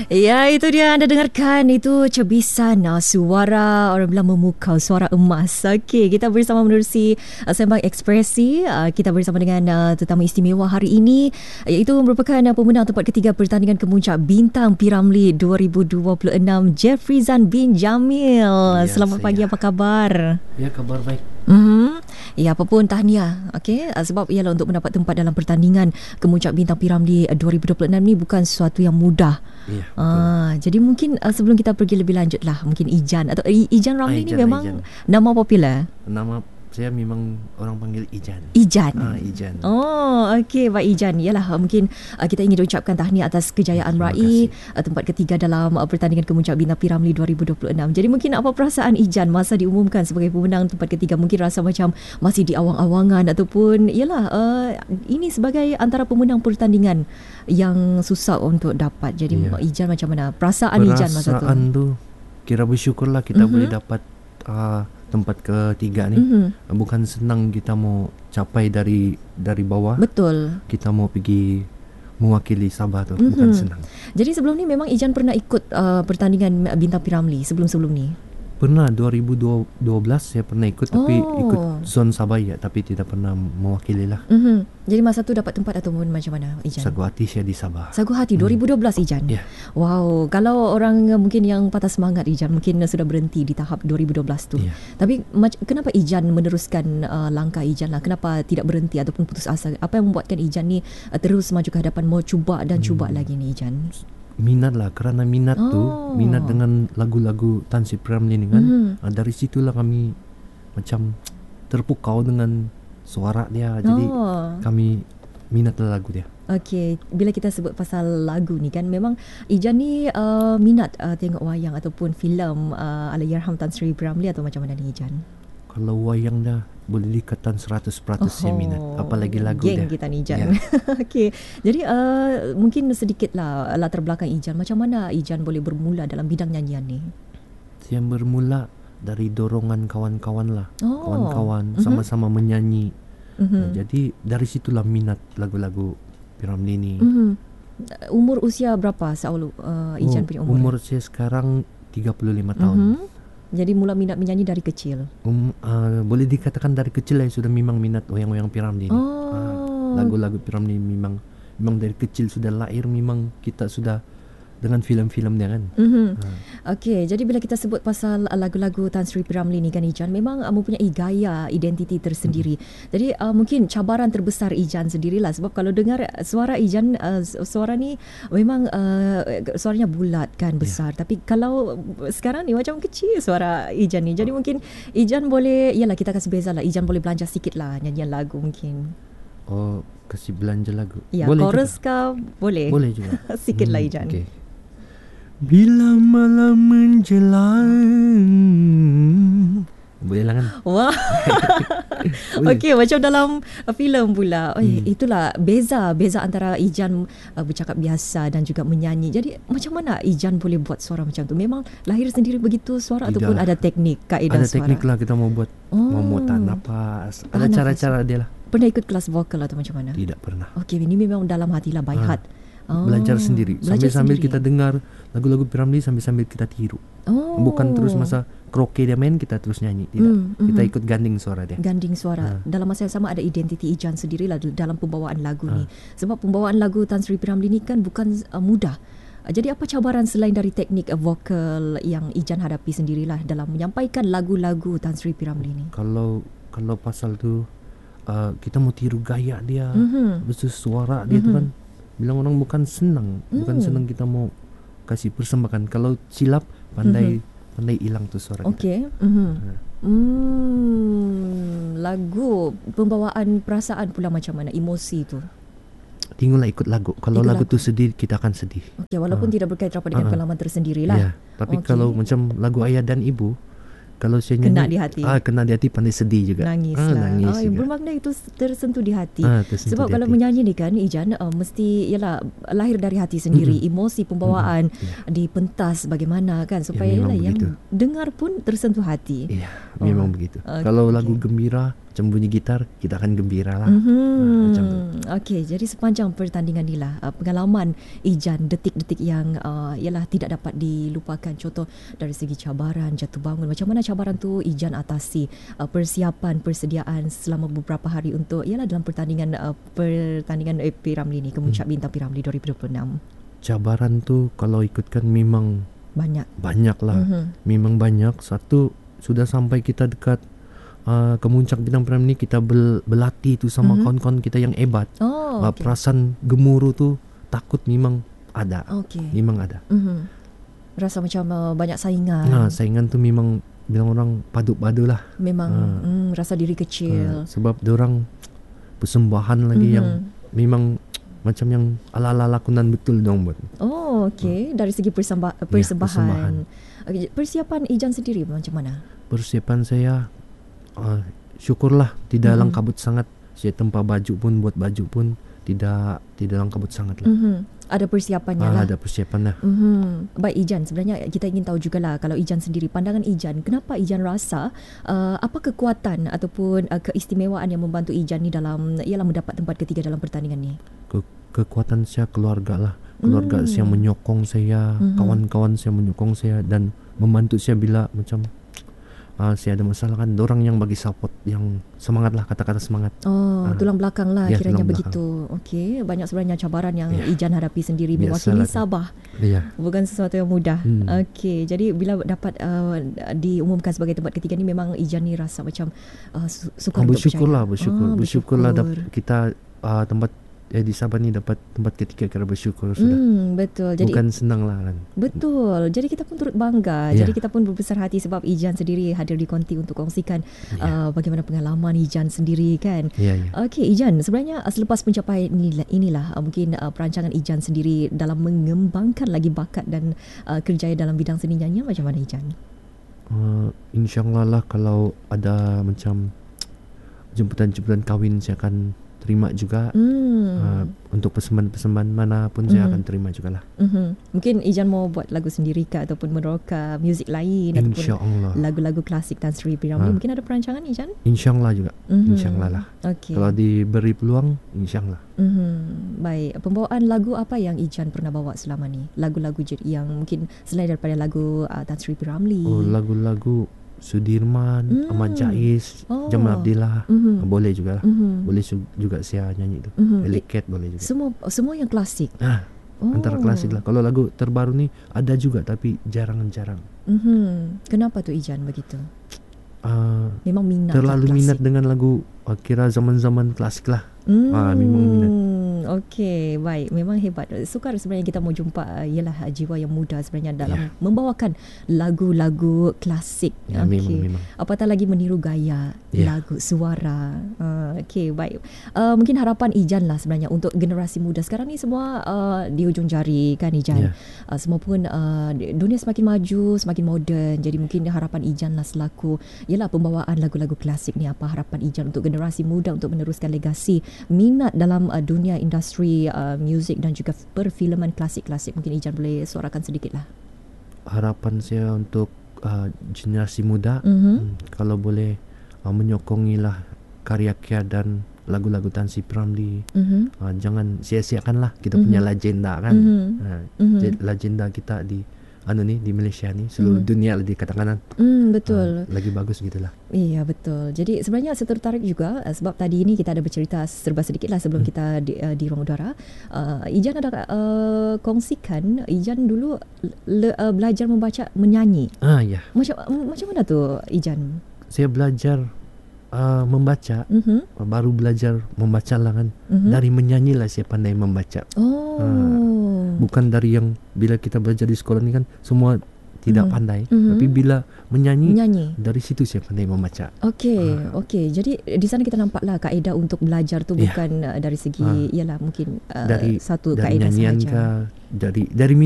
Ya, itu dia anda dengarkan. Itu cebisan suara orang bilang memukau, suara emas. Okey, kita bersama menerusi Sembang Ekspresi. Kita bersama dengan tetamu istimewa hari ini, iaitu merupakan pemenang tempat ketiga pertandingan kemuncak Bintang P. Ramlee 2026, Jeffrizan bin Jamil. Ya, Selamat pagi, apa kabar? Ya, kabar baik. Ya, apa pun tahniah. Okey, sebab ialah untuk mendapat tempat dalam pertandingan kemuncak Bintang P. Ramlee 2026 ni bukan sesuatu yang mudah. Ya, Jadi mungkin sebelum kita pergi lebih lanjut lah, mungkin Ijan atau Ijan Ramlee ni memang Ijan. nama popular. Nama saya memang orang panggil Ijan. Ijan. Ijan. Oh, okey, Pak Ijan. Yalah, mungkin kita ingin ucapkan tahniah atas kejayaan meraih tempat ketiga dalam pertandingan kemuncak Bintang P. Ramlee 2026. Jadi mungkin apa perasaan Ijan masa diumumkan sebagai pemenang tempat ketiga? Mungkin rasa macam masih di awang-awangan ataupun yalah, ini sebagai antara pemenang pertandingan yang susah untuk dapat. Jadi Ijan macam mana? Perasaan Ijan masa tu? Perasaan tu kira bersyukurlah kita boleh dapat tempat ketiga ni. Bukan senang kita mau capai dari bawah. Betul. Kita mau pergi mewakili Sabah tu, bukan senang. Jadi sebelum ni memang Ijan pernah ikut pertandingan Bintang P. Ramlee sebelum-sebelum ni? Pernah 2012 saya pernah ikut, tapi ikut zon Sabah ya, tapi tidak pernah mewakili lah. Jadi masa tu dapat tempat ataupun macam mana Ijan? Sagu hati saya di Sabah. Sagu hati 2012 Ijan. Ya. Wow, kalau orang mungkin yang patah semangat Ijan mungkin sudah berhenti di tahap 2012 tu. Ya. Tapi kenapa Ijan meneruskan langkah Ijan lah? Kenapa tidak berhenti ataupun putus asa? Apa yang membuatkan Ijan ni terus maju ke hadapan, mau cuba dan cuba lagi ni Ijan? Minat lah, kerana minat tu, minat dengan lagu-lagu Tan Sri P. Ramlee ni kan. Dari situlah kami macam terpukau dengan suara dia. Jadi kami minat lah lagu dia. Okey, bila kita sebut pasal lagu ni kan, memang Ijan ni minat tengok wayang ataupun filem Allahyarham Tan Sri P. Ramlee atau macam mana ni Ijan? Kalau wayang dah boleh dikatakan 100% saya minat. Apalagi lagu geng dia. Kita ni Ijan. Okey. Jadi mungkin sedikitlah latar belakang Ijan. Macam mana Ijan boleh bermula dalam bidang nyanyian ni? Saya bermula dari dorongan kawan-kawan lah. Kawan-kawan sama-sama menyanyi. Jadi dari situlah minat lagu-lagu P. Ramlee ni. Umur usia berapa Saul Ijan punya umur? Umur saya sekarang 35 tahun. Jadi mula minat menyanyi dari kecil. Boleh dikatakan dari kecil saya sudah memang minat wayang-wayang P. Ramlee ni. Lagu-lagu P. Ramlee memang dari kecil sudah lahir, memang kita sudah dengan filem-filem dia kan. Okey, jadi bila kita sebut pasal lagu-lagu Tan Sri P. Ramlee ni kan Ijan, memang mempunyai gaya identiti tersendiri. Jadi mungkin cabaran terbesar Ijan sendirilah, sebab kalau dengar suara Ijan, suara ni memang suaranya bulat kan, besar. Tapi kalau sekarang ni macam kecil suara Ijan ni. Jadi mungkin Ijan boleh, yalah kita kasih bezalah, Ijan boleh belanja sikit lah nyanyian lagu mungkin. Kasih belanja lagu. Ya, boleh chorus kah? Boleh. Boleh juga. Sikit lah Ijan. Okay. Bila malam menjelang. Boleh lah kan? Wah. Okey, macam dalam filem pula. Itulah beza antara Ijan bercakap biasa dan juga menyanyi. Jadi macam mana Ijan boleh buat suara macam tu? Memang lahir sendiri begitu suara ataupun ada teknik, kaedah suara? Ada teknik lah kita mau buat. Mau tahan napas. Ada cara-cara dia lah. Pernah ikut kelas vokal atau macam mana? Tidak pernah. Okey, ini memang dalam hati lah, by heart. Belajar sendiri. Sambil-sambil kita dengar lagu-lagu P. Ramlee, sambil-sambil kita tiru. Bukan terus masa kroke dia main kita terus nyanyi. Tidak. Kita ikut ganding suara dia. Ganding suara. Dalam masa yang sama ada identiti Ijan sendiri lah dalam pembawaan lagu ni. Sebab pembawaan lagu Tan Sri P. Ramlee ni kan bukan mudah. Jadi apa cabaran selain dari teknik vokal yang Ijan hadapi sendirilah dalam menyampaikan lagu-lagu Tan Sri P. Ramlee ni? Kalau pasal tu kita mau tiru gaya dia, betul suara dia tu kan. Bilang orang bukan senang kita mau kasih persembahan. Kalau silap pandai hilang tu suara kita. Okey. Lagu pembawaan perasaan pula macam mana, emosi tu? Tinggallah ikut lagu. Kalau lagu tu sedih, kita akan sedih. Okey, walaupun tidak berkait rapat dengan pengalaman tersendirilah. Ya, tapi kalau macam lagu ayah dan ibu, kalau saya Kena nyanyi di hati. Kena di hati, pandai sedih juga. Nangis lah. Nangis juga. Bermakna itu tersentuh di hati. Tersentuh Sebab di kalau hati. menyanyi ni kan Ijan, mesti ialah lahir dari hati sendiri. Emosi pembawaan dipentas bagaimana kan supaya memang yang begitu. dengar pun tersentuh hati. Iya, memang begitu. Kalau lagu gembira, macam bunyi gitar, kita akan gembira lah. Macam tu. Okey, jadi sepanjang pertandingan ni lah pengalaman Ijan, detik-detik yang ialah tidak dapat dilupakan. Contoh dari segi cabaran, jatuh bangun. Macam mana cabaran tu Ijan atasi? Persiapan, persediaan selama beberapa hari untuk ialah dalam pertandingan P-Ramlee ni, Kemuncak Bintang P-Ramlee 2026. Cabaran tu kalau ikutkan memang banyak lah. Memang banyak. Satu, sudah sampai kita dekat Kemuncak Bintang P-Ramlee ni, kita berlatih tu sama kawan-kawan kita yang hebat. Perasaan gemuruh tu, takut memang ada. Memang ada. Rasa macam banyak saingan. Saingan tu memang bilang orang padu-padu lah. Memang rasa diri kecil. Sebab diorang persembahan lagi yang memang macam yang ala-ala lakonan betul dong buat. Dari segi persembahan. Persiapan Ijan sendiri macam mana? Persiapan saya syukurlah tidak lang kabut sangat. Saya tempah baju pun, buat baju pun tidak lang kabut sangat lah. Ada persiapannya lah. Ada persiapannya. Baik Ijan, sebenarnya kita ingin tahu jugalah kalau Ijan sendiri, pandangan Ijan, kenapa Ijan rasa apa kekuatan ataupun keistimewaan yang membantu Ijan ni dalam ialah mendapat tempat ketiga dalam pertandingan ni? Kekuatan saya keluarga lah. Keluarga saya menyokong saya, kawan-kawan saya menyokong saya dan membantu saya bila macam saya ada masalah kan, dorang yang bagi support, yang semangat lah, kata-kata semangat. Tulang belakang lah kiranya tulang begitu. Okey, banyak sebenarnya cabaran yang Ijan hadapi sendiri mewakili Sabah. Bukan sesuatu yang mudah. Okey, jadi bila dapat diumumkan sebagai tempat ketiga ni, memang Ijan ni rasa macam sukar untuk percaya. Bersyukurlah kita tempat di Sabah ni dapat tempat ketiga, kira bersyukur sudah. Betul. Jadi bukan senang lah kan. Betul. Jadi kita pun turut bangga. Jadi kita pun berbesar hati sebab Ijan sendiri hadir di konti untuk kongsikan bagaimana pengalaman Ijan sendiri kan. Okey Ijan, sebenarnya selepas pencapaian inilah mungkin perancangan Ijan sendiri dalam mengembangkan lagi bakat dan kerjaya dalam bidang seni nyanyian macam mana Ijan? InsyaAllah lah, kalau ada macam jemputan-jemputan kahwin saya akan terima juga. Untuk persembahan mana pun saya akan terima jugalah. Mungkin Ijan mau buat lagu sendiri kah ataupun meroka muzik lain InsyaAllah. ataupun lagu-lagu klasik Tan Sri P-Ramlee, mungkin ada perancangan Ijan? InsyaAllah juga. InsyaAllah lah. Kalau diberi peluang, InsyaAllah. Baik, pembawaan lagu apa yang Ijan pernah bawa selama ni? Lagu-lagu yang mungkin selain daripada lagu Tan Sri P-Ramlee. Lagu-lagu Sudirman, Ahmad Jais, Jamal Abdillah, boleh juga lah. Boleh juga saya nyanyi tu. Eliket boleh juga. Semua yang klasik. Antara klasik lah. Kalau lagu terbaru ni ada juga tapi jarang-jarang. Kenapa tu Ijan begitu? Memang minat. Terlalu minat dengan lagu kira zaman-zaman klasik lah. Memang minat. Okey, baik. Memang hebat. Sukar sebenarnya kita mau jumpa ialah jiwa yang muda sebenarnya dalam membawakan lagu-lagu klasik. Memang. Apatah lagi meniru gaya lagu, suara. Okey, baik. Mungkin harapan Ijan lah sebenarnya untuk generasi muda sekarang ni, semua di hujung jari kan Ijan. Semua pun dunia semakin maju, semakin moden. Jadi mungkin harapan Ijan lah selaku ialah pembawaan lagu-lagu klasik ni, apa harapan Ijan untuk generasi muda untuk meneruskan legasi minat dalam dunia industri muzik dan juga perfilman klasik-klasik. Mungkin Ijan boleh suarakan sedikit lah. Harapan saya untuk generasi muda, kalau boleh menyokongilah karya-karya dan lagu-lagu Tan Sri P-Ramlee. Jangan sia-siakan lah kita punya legenda kan. Legenda kita di Malaysia ni, seluruh dunia lah dikatakan. Betul. Lagi bagus gitulah. Iya, betul. Jadi sebenarnya saya tertarik juga sebab tadi ini kita ada bercerita serba sedikit lah sebelum kita di ruang udara. Ijan ada kongsikan Ijan dulu belajar membaca, menyanyi. Ya. Macam mana tu Ijan? Saya belajar membaca, baru belajar membaca lah kan. Dari menyanyi lah saya pandai membaca. Bukan dari yang bila kita belajar di sekolah ni kan semua tidak pandai, tapi bila menyanyi dari situ saya pandai membaca. Okey. Jadi di sana kita nampaklah kaedah untuk belajar tu bukan dari segi ialah mungkin satu kaedah sahaja. Dari